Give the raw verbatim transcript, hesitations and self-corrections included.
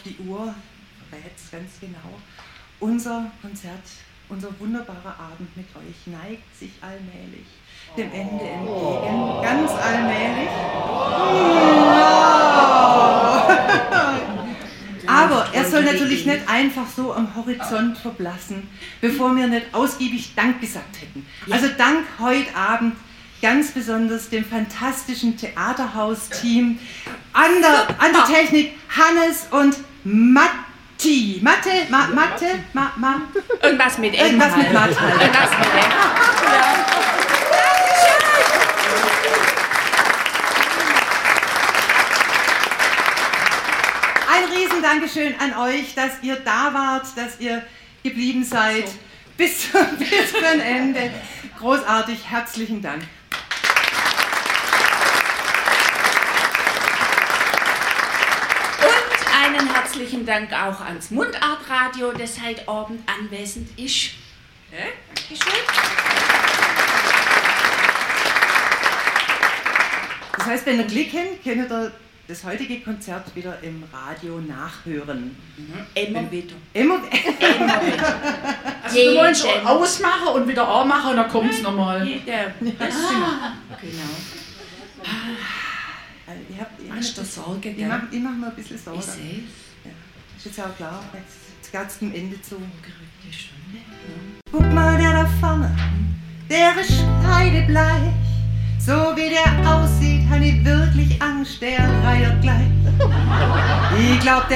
die Uhr verrät es ganz genau. Unser Konzert, unser wunderbarer Abend mit euch neigt sich allmählich dem Ende entgegen. Ganz allmählich. Aber er soll natürlich nicht einfach so am Horizont verblassen, bevor wir nicht ausgiebig Dank gesagt hätten. Also Dank heute Abend ganz besonders dem fantastischen Theaterhaus-Team, an der, an der Technik Hannes und Matti. Mathe? Ma, Mathe? Ma, ma. Irgendwas mit M. Irgendwas mit Mathe. Irgendwas mit M. Ja. Ein riesen Dankeschön an euch, dass ihr da wart, dass ihr geblieben seid bis, bis zum Ende. Großartig, herzlichen Dank. Und einen herzlichen Dank auch ans Mundartradio, das heute Abend anwesend ist. Ja, Dankeschön. Das heißt, wenn ihr Glück habt, könnt ihr das heutige Konzert wieder im Radio nachhören. Mhm. Immer wieder. Immer, Immer wieder. Also du wolltest ausmachen und wieder anmachen und dann kommt es nochmal. Ja, das Ah. genau. Also, ich hab, ich Machst du Sorge, Ich gell? mache mach mir ein bisschen Sorge. Ich sehe es. Ja, ist jetzt auch klar, jetzt, jetzt geht es zum Ende zu. Gerückte Stunde. Guck mal, der da vorne, der ist kreidebleich. So wie der aussieht, habe ich wirklich Angst, der reiert gleich. Ich glaub, der